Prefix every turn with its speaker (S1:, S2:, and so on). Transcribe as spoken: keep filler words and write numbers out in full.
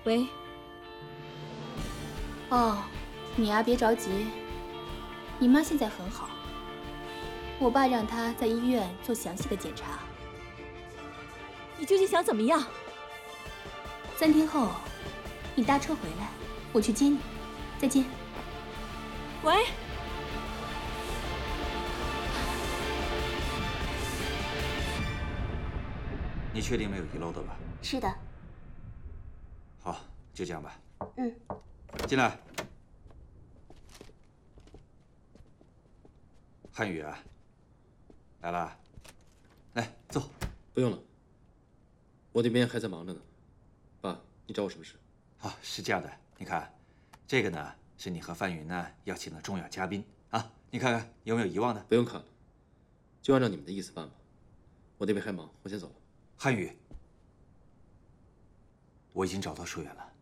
S1: 喂。哦，你呀，别着急，你妈现在很好。我爸让她在医院做详细的检查。
S2: 你究竟想怎么样？
S1: 三天后，你搭车回来，我去接你。再见。
S2: 喂。
S3: 你确定没有遗漏的吧？
S1: 是的。
S3: 好，就这样吧。
S1: 嗯。
S3: 进来。汉宇啊，来了，来坐。
S4: 不用了，我那边还在忙着呢。爸，你找我什么事？
S3: 哦，是这样的，你看，这个呢是你和范云呢要请的重要嘉宾啊，你看看有没有遗忘的？
S4: 不用看了，就按照你们的意思办吧。我那边还忙，我先走了。
S3: 汉宇，我已经找到疏远了。